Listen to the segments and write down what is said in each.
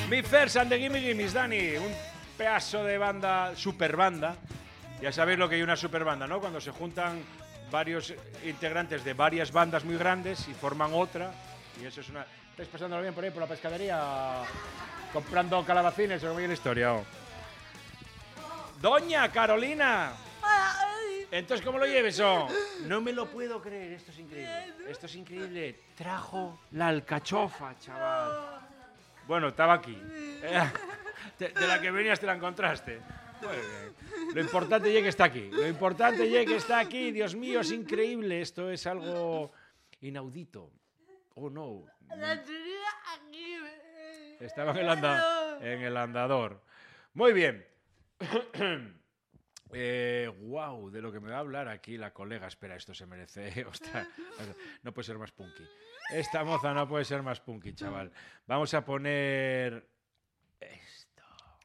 Mi First and the Gimme Gimmes, Dani. Un pedazo de banda, super banda. Ya sabéis lo que hay una super banda, ¿no? Cuando se juntan varios integrantes de varias bandas muy grandes y forman otra. Y eso es una... ¿Estáis pasándolo bien por ahí, por la pescadería? Comprando calabacines, o cómo es la historia. ¿O? Doña Carolina. Entonces, ¿cómo lo lleves? Oh? No me lo puedo creer, esto es increíble. Esto es increíble. Trajo la alcachofa, chaval. Bueno, estaba aquí. De la que venías te la encontraste. Muy bien. Lo importante es que está aquí. Lo importante es que está aquí. Dios mío, es increíble. Esto es algo inaudito. Oh, no. La tenía aquí. Estaba en el andador. Muy bien. Wow, de lo que me va a hablar aquí la colega. Espera, esto se merece. Ostras, no puede ser más punky. Esta moza no puede ser más punky, chaval. Vamos a poner esto.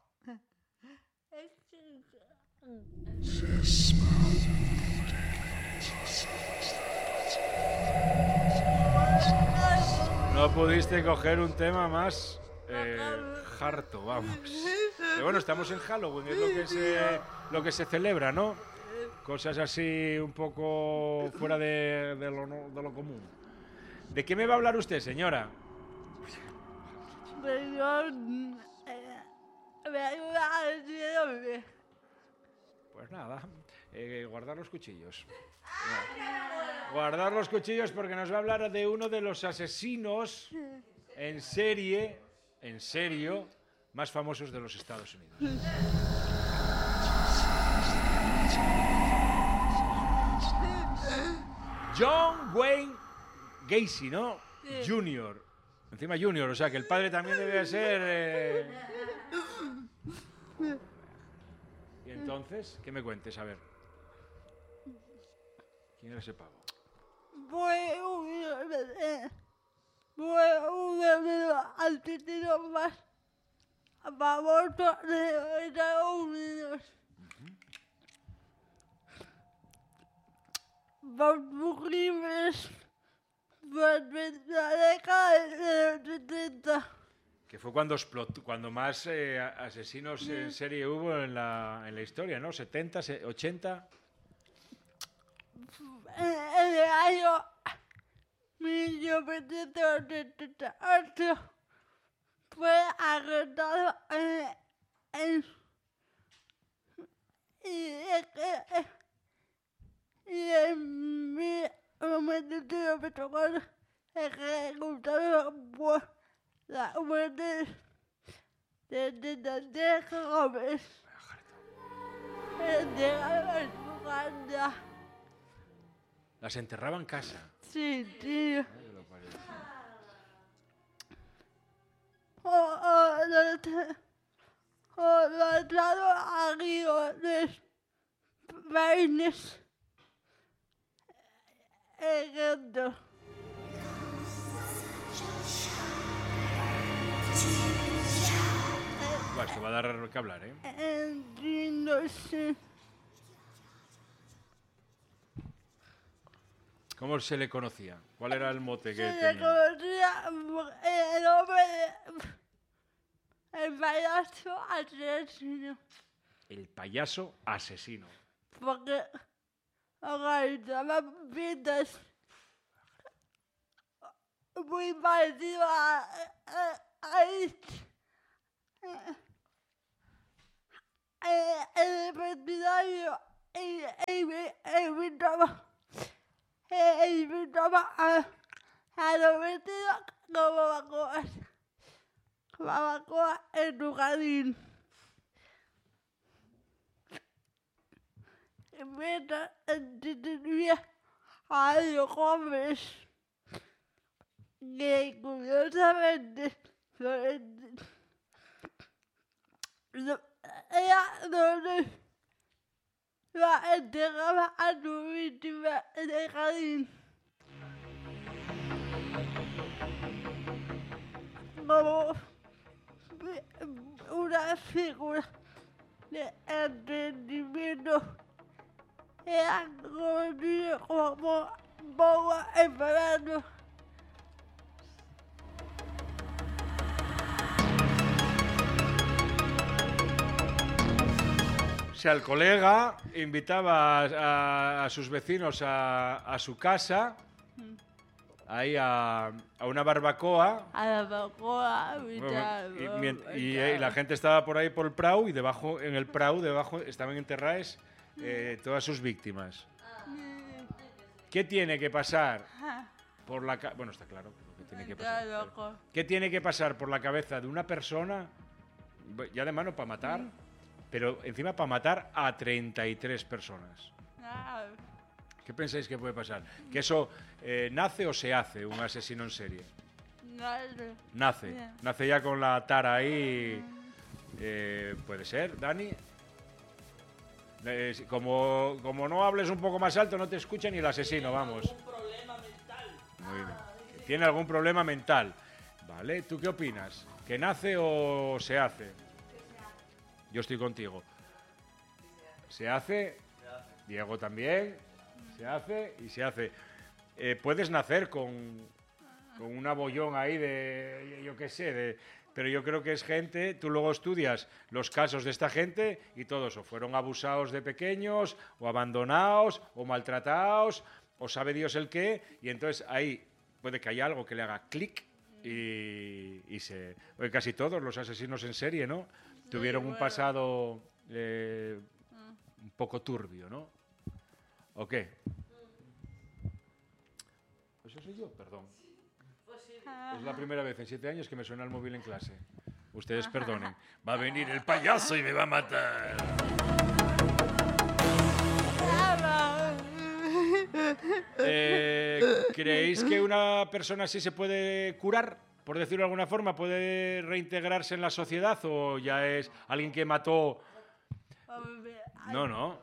No pudiste coger un tema más harto, vamos. Pero bueno, estamos en Halloween, es lo que se celebra, ¿no? Cosas así un poco fuera de lo común. ¿De qué me va a hablar usted, señora? Pues nada, guardar los cuchillos. Guardar los cuchillos porque nos va a hablar de uno de los asesinos en serio, más famosos de los Estados Unidos. John Wayne Gacy, ¿no? Sí. Junior. Encima Junior, o sea que el padre también debe ser... Y entonces, ¿qué me cuentes? A ver. ¿Quién era ese pavo? Fue uno de los asesinos más famosos de Estados Unidos. Por sus crímenes durante la década de los 70. Que fue cuando explotó, cuando más asesinos en serie hubo en la historia, ¿no? 70, 80. En el año 1978 fue arrestado y en 1994 ejecutado por la muerte de 33 jóvenes enterrados en su casa. Las enterraba en casa. Sí, tío. Los lados aguilones vaines ejemplo. Bueno, esto va a dar que hablar, ¿eh? Entiendo, sí. ¿Cómo se le conocía? ¿Cuál era el mote que Se tenía? le conocía el nombre el payaso asesino. El payaso asesino. Porque organizaba fiestas muy parecido a este. El vecindario invitaba a los vecinos como barbacoas en tu jardín. Mientras entretenía a los jóvenes que curiosamente ella la entregaba a su víctima en el jardín. Como una figura de entretenimiento. Era conocido como Bobo Esperando. sea, el colega invitaba a sus vecinos a su casa, ahí a una barbacoa. A la barbacoa, Y la gente estaba por ahí por el prau y debajo, en el prau, debajo estaban enterradas todas sus víctimas. ¿Qué tiene que pasar por la cabeza? Bueno, está claro lo que tiene que pasar. ¿Qué tiene que pasar por la cabeza de una persona, ya de mano para matar, pero encima para matar a 33 personas? ¿Qué pensáis que puede pasar? ¿Que eso nace o se hace un asesino en serie? Nace. Nace ya con la tara ahí. ¿Puede ser, Dani? Como no hables un poco más alto, no te escucha ni el asesino, vamos. ¿Tiene algún problema mental? Muy bien. ¿Tiene algún problema mental? Vale, ¿tú qué opinas? ¿Que nace o se hace? Yo estoy contigo. ¿Se hace? Diego también. Se hace y se hace. Puedes nacer con un abollón ahí de, yo qué sé, pero yo creo que es gente, tú luego estudias los casos de esta gente y todos o fueron abusados de pequeños, o abandonados, o maltratados, o sabe Dios el qué, y entonces ahí puede que haya algo que le haga clic y se... Porque casi todos los asesinos en serie, ¿no? Tuvieron un pasado un poco turbio, ¿no? ¿O qué? ¿Eso soy yo? Perdón. Es la primera vez en 7 años que me suena el móvil en clase. Ustedes perdonen. Va a venir el payaso y me va a matar. ¿Creéis que una persona así se puede curar? Por decirlo de alguna forma, ¿puede reintegrarse en la sociedad o ya es alguien que mató? No. No.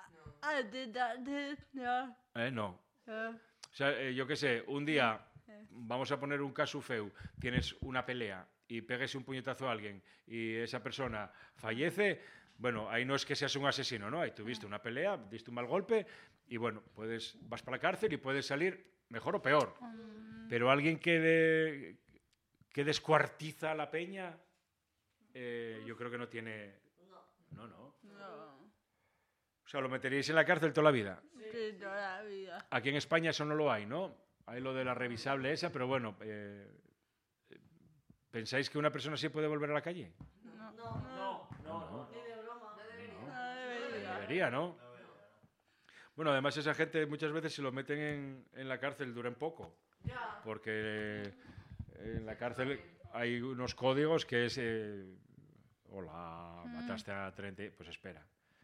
No. O sea, yo qué sé, un día, vamos a poner un caso feu, tienes una pelea y pegues un puñetazo a alguien y esa persona fallece, bueno, ahí no es que seas un asesino, ¿no? Ahí tuviste una pelea, diste un mal golpe y bueno, vas para la cárcel y puedes salir mejor o peor. Pero alguien que descuartiza a la peña, yo creo que no tiene... No. O sea, lo meteríais en la cárcel toda la vida. Sí, toda la vida. Aquí en España eso no lo hay, ¿no? Hay lo de la revisable esa, pero bueno, ¿pensáis que una persona así puede volver a la calle? No. Ni de broma. No Debería, ¿no? Bueno, además esa gente muchas veces si lo meten en la cárcel duran poco. Porque en la cárcel hay unos códigos que es... hola, mataste a 30... Pues espera.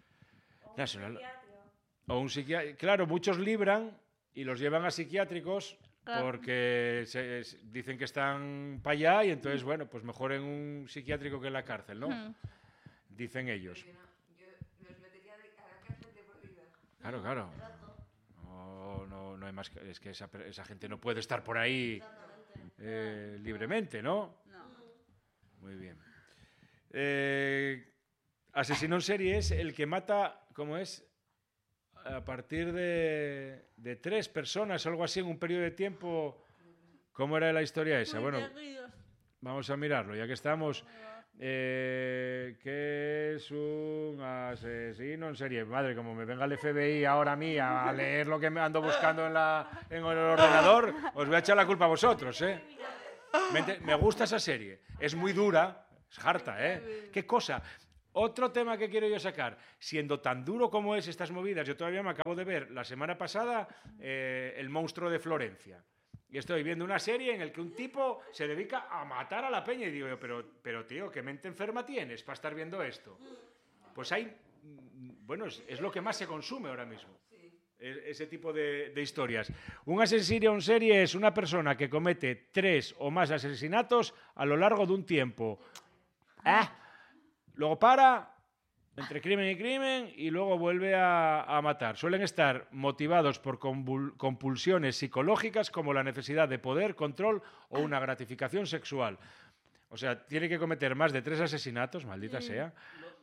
O un psiquiatra. Claro, muchos libran y los llevan a psiquiátricos porque dicen que están para allá y entonces, bueno, pues mejor en un psiquiátrico que en la cárcel, ¿no? Dicen ellos. Yo los metería a la cárcel de por vida. Claro. No hay más es que esa gente no puede estar por ahí libremente, ¿no? Muy bien. Asesino en serie es el que mata, ¿cómo es? A partir de 3 personas, algo así, en un periodo de tiempo. ¿Cómo era la historia esa? Bueno, vamos a mirarlo, ya que estamos. ¿Qué es un asesino en serie? Madre, como me venga el FBI ahora a mí a leer lo que me ando buscando en el ordenador, os voy a echar la culpa a vosotros, ¿eh? Me gusta esa serie. Es muy dura, es harta, ¿eh? ¿Qué cosa? Otro tema que quiero yo sacar, siendo tan duro como es estas movidas, yo todavía me acabo de ver la semana pasada El monstruo de Florencia. Y estoy viendo una serie en la que un tipo se dedica a matar a la peña y digo yo, pero tío, ¿qué mente enferma tienes para estar viendo esto? Pues hay, bueno, es lo que más se consume ahora mismo. Ese tipo de historias. Un asesino en serie es una persona que comete 3 o más asesinatos a lo largo de un tiempo. Luego para, entre crimen y crimen, y luego vuelve a matar. Suelen estar motivados por compulsiones psicológicas como la necesidad de poder, control o una gratificación sexual. O sea, tiene que cometer más de 3 asesinatos, maldita sea.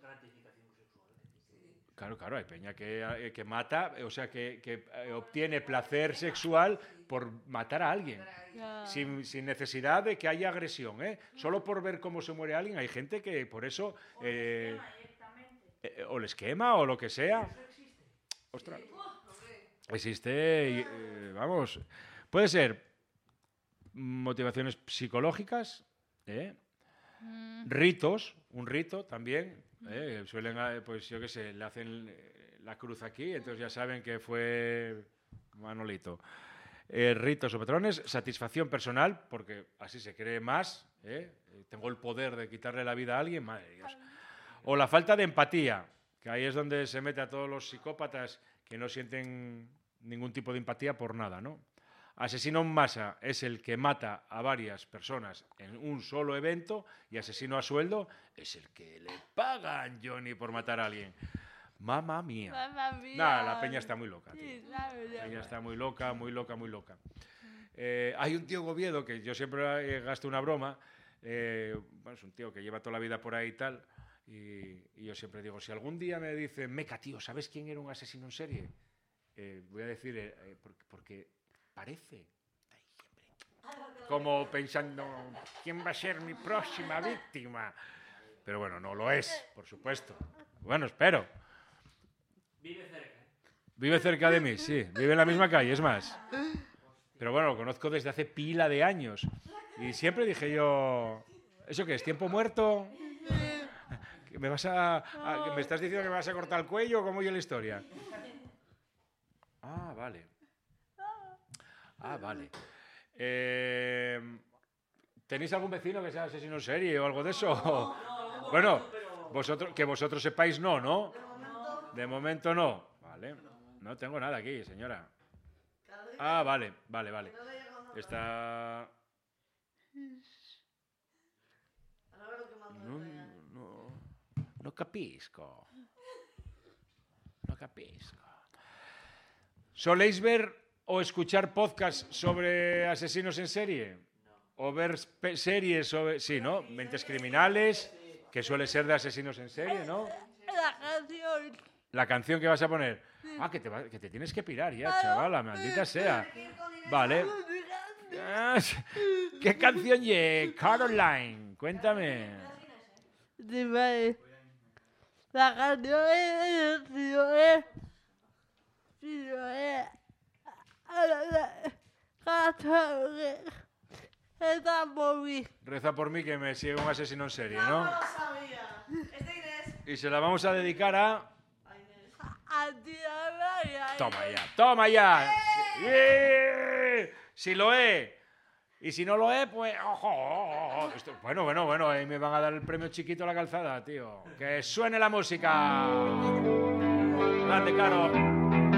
Claro, hay peña que mata, o sea, que obtiene placer sexual por matar a alguien. Sin necesidad de que haya agresión, ¿eh? Solo por ver cómo se muere alguien. Hay gente que por eso... o les quema o lo que sea. Ostras. Existe, vamos, puede ser motivaciones psicológicas, ritos, un rito también, suelen, pues yo qué sé, le hacen la cruz aquí, entonces ya saben que fue Manolito. Ritos o patrones, satisfacción personal, porque así se cree más, tengo el poder de quitarle la vida a alguien, madre de Dios. O la falta de empatía, que ahí es donde se mete a todos los psicópatas que no sienten ningún tipo de empatía por nada, ¿no? Asesino en masa es el que mata a varias personas en un solo evento, y asesino a sueldo es el que le pagan, Johnny, por matar a alguien. Mamma mía. Mamma mía. Nada, la peña está muy loca, tío. Sí, claro, La peña está muy loca, muy loca, muy loca. Hay un tío Oviedo que yo siempre gasto una broma. Bueno, es un tío que lleva toda la vida por ahí y tal. Y yo siempre digo, si algún día me dicen, Meca, tío, ¿sabes quién era un asesino en serie? Voy a decir, porque parece. Como pensando, ¿quién va a ser mi próxima víctima? Pero bueno, no lo es, por supuesto. Bueno, espero. Vive cerca. Vive cerca de mí, sí. Vive en la misma calle, es más. Pero bueno, lo conozco desde hace pila de años. Y siempre dije yo, ¿eso qué es? ¿Tiempo muerto? ¿Me vas ¿me estás diciendo que me vas a cortar el cuello? ¿Cómo oye la historia? Ah, vale. Ah, vale. ¿Tenéis algún vecino que sea asesino en serie o algo de eso? Bueno, que vosotros sepáis no. De momento no. Vale. No tengo nada aquí, señora. Ah, vale. Está... No capisco. ¿Soléis ver o escuchar podcasts sobre asesinos en serie? ¿O ver series sobre... Sí, ¿no? Mentes criminales, que suele ser de asesinos en serie, ¿no? La canción. La canción que vas a poner. Ah, que te tienes que pirar ya, chavala, maldita sea. Vale. ¿Qué canción ye? Caroline, cuéntame. Dime. La canción es... Esta móvil. Reza por mí que me sigue un asesino en serie, ¿no? No lo sabía. Es de Inés. Y se la vamos a dedicar a... A ti, a María. ¡Toma ya! Sí. Si lo es. Y si no lo es, pues... ¡Ojo! Bueno, ahí me van a dar el premio chiquito a la calzada, tío. ¡Que suene la música! ¡Grande, Caro!